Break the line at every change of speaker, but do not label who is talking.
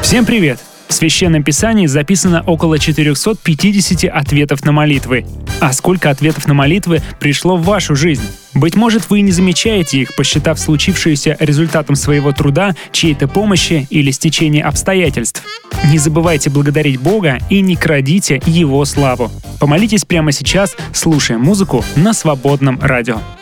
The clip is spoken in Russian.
Всем привет! В Священном Писании записано около 450 ответов на молитвы. А сколько ответов на молитвы пришло в вашу жизнь? Быть может, вы не замечаете их, посчитав случившееся результатом своего труда, чьей-то помощи или стечения обстоятельств. Не забывайте благодарить Бога и не крадите Его славу. Помолитесь прямо сейчас, слушая музыку на Свободном радио.